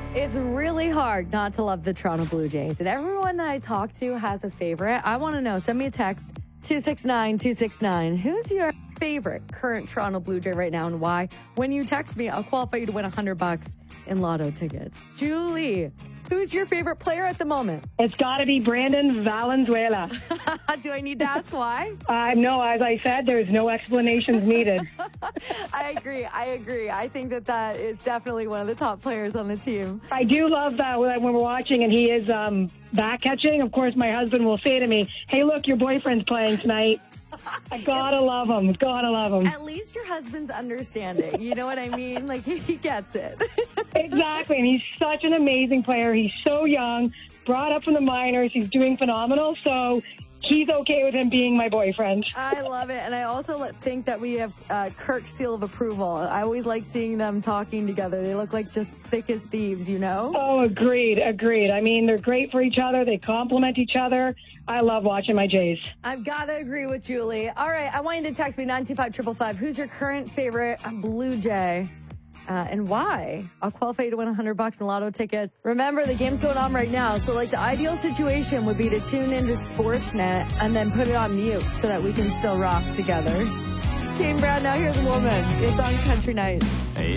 It's really hard not to love the Toronto Blue Jays. And everyone that I talk to has a favorite. I want to know. Send me a text, 269-269. Who's your favorite current Toronto Blue Jay right now and why? When you text me, I'll qualify you to win $100 in lotto tickets. Julie, who's your favorite player at the moment? It's got to be Brandon Valenzuela. Do I need to ask why? No, as I said, there's no explanations needed. I agree. I think that is definitely one of the top players on the team. I do love that when we're watching and he is back catching. Of course, my husband will say to me, hey, look, your boyfriend's playing tonight. I gotta love him. Gotta love him. At least your husband's understanding. You know what I mean? Like, he gets it. Exactly. And he's such an amazing player. He's so young, brought up from the minors. He's doing phenomenal. So he's okay with him being my boyfriend. I love it. And I also think that we have Kirk's seal of approval. I always like seeing them talking together. They look like just thick as thieves, you know? Oh, agreed. I mean, they're great for each other. They complement each other. I love watching my Jays. I've got to agree with Julie. All right, I want you to text me 925-555. Who's your current favorite Blue Jay and why? I'll qualify you to win $100 in lotto tickets. Remember, the game's going on right now. So, like, the ideal situation would be to tune into Sportsnet and then put it on mute so that we can still rock together. Kane Brown, now here's a woman. It's on Country Nights. Hey.